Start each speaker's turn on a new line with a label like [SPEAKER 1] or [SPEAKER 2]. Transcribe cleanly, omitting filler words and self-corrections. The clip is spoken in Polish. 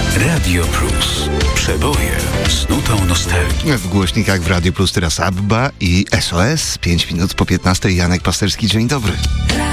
[SPEAKER 1] Radio Plus. Przeboje z nutą nostalgii.
[SPEAKER 2] W głośnikach w Radio Plus teraz ABBA i SOS. 5 minut po 15. Janek Pasterski, dzień dobry.